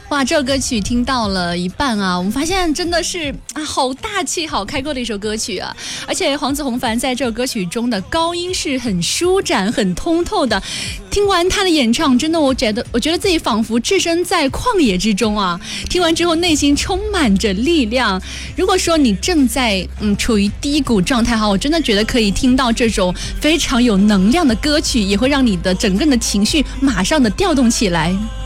哇，这首歌曲听到了一半啊，我们发现真的是好大气、好开阔的一首歌曲啊！而且黄子弘凡在这首歌曲中的高音是很舒展、很通透的。听完他的演唱，真的我觉得自己仿佛置身在旷野之中啊！听完之后，内心充满着力量。如果说你正在处于低谷状态哈，我真的觉得可以听到这种非常有能量的歌曲，也会让你的整个人的情绪马上的调动起来。